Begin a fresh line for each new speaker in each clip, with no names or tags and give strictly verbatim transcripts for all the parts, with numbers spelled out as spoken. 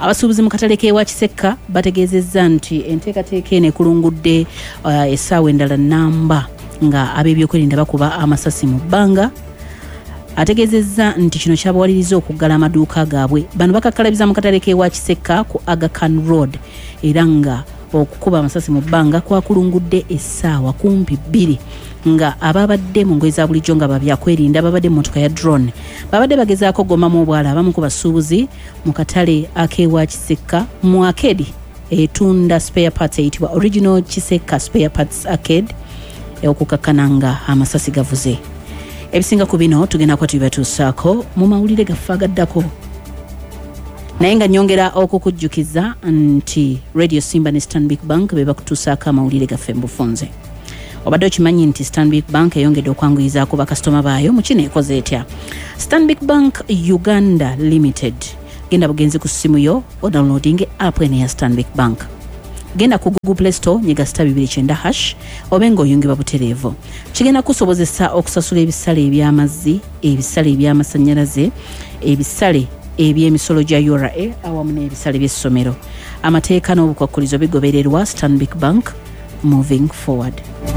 Abasuubuzi mu katale k'ewa Kisekka bategeezezza nti enteekateeka eno ekulungudde uh, essaawa endala nnamba nga ab'ebyokwerinda bakuba amasasi mu bbanga. Ategeezezza nti kino kyabawaliriza okuggala amaduuka gaabwe. Bano bakakkalabiza mu katale k'ewa Kisekka ku Aga Khan Road era nga okukuba amasasi mu bbanga kwakulungudde essaawa kumpi bbiri nga ababadde mu ngoye za bulijjo nga babyakwerinda babadde mu mmotoka ya drone babadde bagezaako gommamu obwala abamu ku basuubuzi mu katale ak'ewa Kisekka mu arcade etunda spare parts eyitibwa Original Kisekka Spare Parts Arcade okukakkana nga amasasi gavuze. Ebisinga ku bino tugenda kuba tubibatuusaako mu mawulire gaffe agaddako. Naye nga nyongera okukujjukiza nti Radio Simba ne Stanbic Bank be bakutuusaako amawulire gaffe mu bufunze. Obadde okimanyi nti Stanbic Bank eyongedde okwanguyizaako bakasitoma baayo mu kino ekoze etya. Stanbic Bank Uganda Limited. Genda bugenzi ku ssimu yo odownloading app eno ya Stanbic Bank. Genda ku Google Play Store nyiga star two nine hash obenga oyungibwa butereevu. Kigenda kusobozesa okusasula ebisale eby'amazzi, ebisale eby'amasannyalaze, ebisale eby'emisolo gya U R A awamu n'ebisale by'essomero. Amateeka n'obukwakkulizo bigobererwa Stanbic Bank moving forward.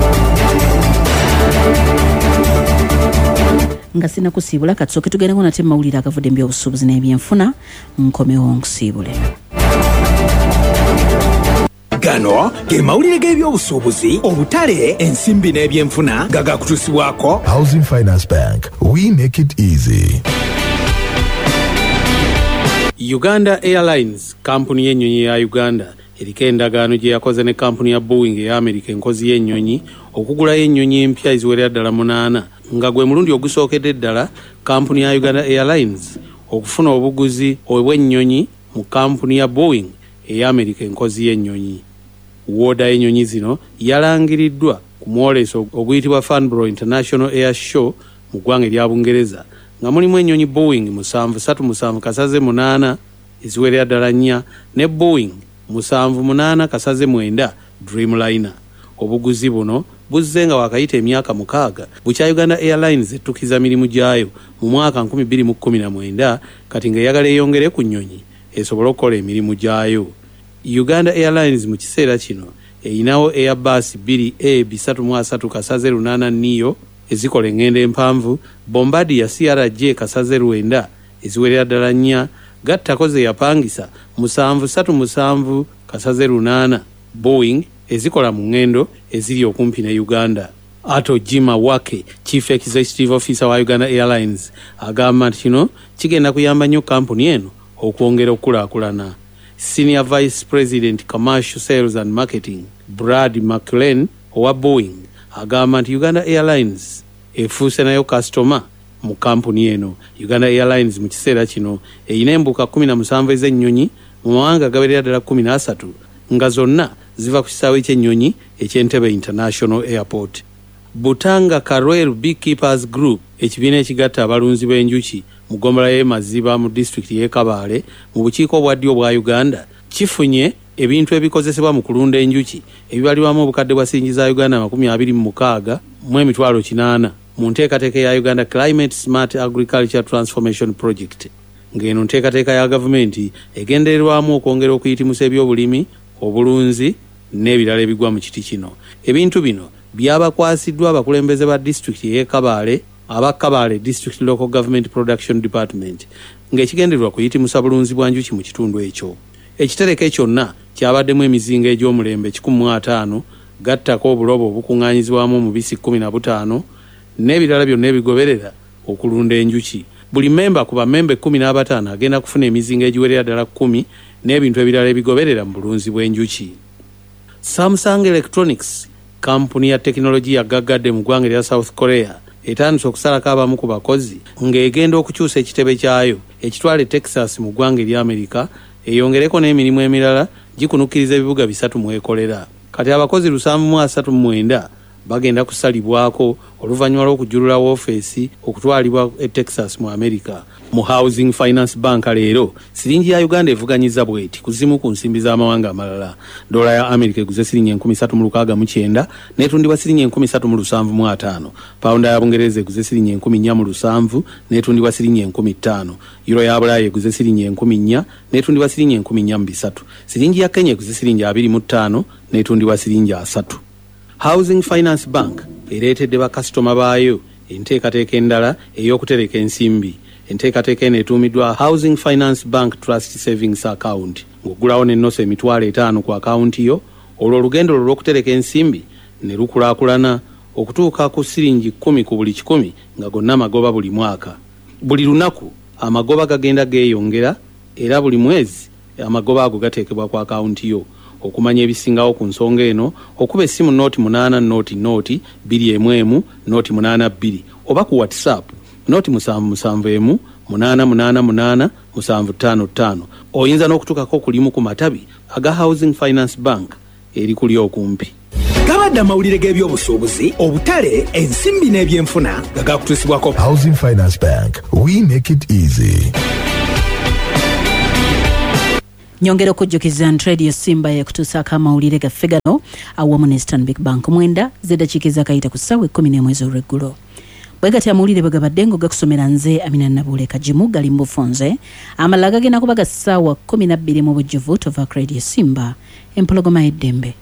Nga sina kusiibula katusooke tugendeko nate mawulire agavudde mu by'obusuubuzi n'ebyenfuna nkomewo nkusiibule.
Gano ge mawulire g'ebyobusuubuzi, obutale, ensimbi n'ebyenfuna gagakutuusibwako
Housing Finance Bank. We make it easy.
Uganda Airlines, kampuni y'ennyonyi ya Uganda, eriko endagaano gye yakoze ne kampuni ya Boeing eya America enkozi y'ennyonyi okugulayo ennyonyi empya eziwerera ddala munaana nga gwe mulundi ogusookedde ddala kampuni ya Uganda Airlines okufuna obuguzi obw'ennyonyi mu kampuni ya Boeing eya America enkozi y'ennyonyi. Wooda y'ennyonyi zino yalangiriddwa ku mwoleso oguyitibwa Farnborough International Air Show mu ggwanga erya Bungereza nga mulimu ennyonyi Boeing musanvu ssatu musanvu kasaze munaana eziwerera ddala nnya ne Boeing musanvu munaana kasaze mwenda Dreamliner. Obuguzi buno buzze nga wakayita emyaka mukaaga bukya Uganda Airlines ettukiza mirimu gyayo mu mwaka nkumi bbiri mu kkumi na mwenda kati ng'eyagala eyongere ku nnyonyi esobole okukola emirimu gyayo. Uganda Airlines mu kiseera kino eyinawo Airbus bbiri A B three mu three kasaze lunaana neo ezikola engendo empanvu, Bombardier C R J kasaze lwenda eziwerera ddala nnya, gattako ze yapangisa musanvu ssatu musanvu kasaze lunaana Boeing ezikola mu ngendo eziri okumpi ne Uganda. Ato Jima Wake, Chief Executive Officer wa Uganda Airlines, agamba nti kino kigenda kuyamba nnyo kampuni eno okwongera okulaakulana. Senior Vice President Commercial Sales and Marketing Brad McLean owa Boeing agamba nti Uganda Airlines efuuse nayo customer mu kampuni eno. Uganda Airlines mu kiseera kino eyina embuuka kumi na musanvu ez'ennyonyi mu mawanga agawerera ddala kumi na asatu nga zonna ziva ku kisaawe ky'ennyonyi eky'Entebbe International Airport. Butanga Karwel Beekeepers Group, ekibiina ekigatta abalunzi b'enjuki mu ggombolola y'e Maziba mu disitulikiti y'e Kabale mu bukiiko obwa ddyo obwa Uganda, kifunye ebintu ebikozesebwa mu kulunda enjuki ebibalirwamu obukadde bwa siringi za Uganda makumi abiri mu mukaaga mu emitwalo kinaana mu nteekateeka ya Uganda Climate Smart Agriculture Transformation Project. Ng'eno nteekateeka ya gavumenti egendererwamu okwongera okuyitimusa ebyobulimi, obulunzi n'ebirala ebigwa mu kiti kino. Ebintu bino byabakwasiddwa abakulembeze ba disitulikiti y'e Kabale, aba Kabale District Local Government Production Department, ng'ekigendererwa kuyitimusa bulunzi bwa njuki mu kitundu ekyo. Ekitereke kyonna kyabaddemu emizinga egy'omulembe kikumi mu ataano, gattako obulobo obukuŋŋaanyizibwamu omubisi kkumi na butaano n'ebirala byonna ebigoberera okulunda enjuki. Buli memba ku bamembe kkumi n'abataano agenda kufuna emizinga egiwerera ddala kkumi n'ebintu ebirala ebigoberera mu bulunzi bw'enjuki. Samsung Electronics, kampuni ya tekinologiya yagaggadde mu ggwanga erya South Korea, etandise okusalako abamu ku bakozi ng'egenda okukyusa ekitebe kyayo ekitwala e Texas mu ggwanga erya Amerika, eyongereko n'emirimu emirala gikunukkiriza ebibuga bisatu mu ekolera. Kati abakozi lusanvu mu asatu mu mwenda bagenda kusalibwako oluvannyuma lw'okujulula woofiisi okutwalibwa e Texas mu America. Mu Housing Finance Bank leero siringi ya Uganda evuganyiza bweti kuzimu ku nsimbi z'amawanga amalala. Dola ya America eguze siringi enkumi ssatu mu lukaaga mu kyenda n'etundibwa siringi enkumi ssatu mu lusanvu mu ataano. Pawunda ya Bungereza eguze siringi enkumi nnya mu lusanvu n'etundibwa siringi enkumi ttaano. Euro ya Bulaaya eguze siringi enkumi nnya n'etundibwa siringi enkumi nnya mu bisatu. Siringi ya Kenya eguze siringi abiri mu ttaano n'etundibwa siringi asatu. Housing Finance Bank ereetedde bakasitoma baayo enteekateeka endala ey'okutereka ensimbi. Enteekateeka eno etuumiddwa Housing Finance Bank Trust Savings Account. Ng'oggulawo n'ennoso emitwalo etaano ku akawunti yo, olwo olugendo lwo lw'okutereka ensimbi ne lukulaakulana okutuuka ku siringi kkumi ku buli kikumi nga gonna magoba buli mwaka. Buli lunaku amagoba gagenda geeyongera era buli mwezi amagoba ago gateekebwa ku akawunti yo. Okumanya ebisingawo ku nsonga eno okuba essimu nooti munaana nooti nooti bbiri emu emu nooti munaana bbiri oba ku WhatsApp nooti musanvu musanvu emu munaana munaana munaana musanvu ttaano ttaano. Oyinza n'okutuukako kulimu ku matabi aga Housing Finance Bank eri kuli okumpi.
Gabadde amawulire g'ebyobusuubuzi, obutale, ensimbi n'ebyenfuna nga gakutuusibwako
Housing Finance Bank. We make it easy.
Nyongera okujjukiza nti Radio Simba yakutuusaako amawulire gaffe gano awamu ne Stanbic Bank mwenda z'eddakiika ezakayita ku ssaawa ekkumi n'emu ez'olweggulo. Bwe gati amawulire bwe gabadde ng'ogakusomera nze Amina Nabuule Kajimu gali mu bufunze, amalala gagenda kuba ga ssaawa kkumi na bbiri mu bujjuvu tova ku Radio Simba empologoma y'eddembe.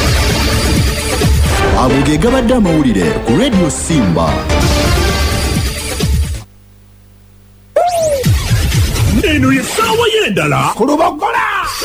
Ago ge gabadde amawulire ku Radio Simba.
Eno ye ssaawa y'endala ku Lubogola.